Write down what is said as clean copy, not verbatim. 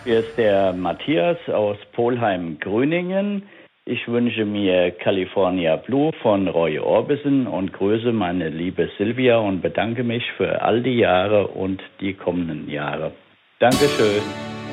Hier ist der Matthias aus Polheim-Gröningen. Ich wünsche mir California Blue von Roy Orbison und grüße meine liebe Silvia und bedanke mich für all die Jahre und die kommenden Jahre. Dankeschön.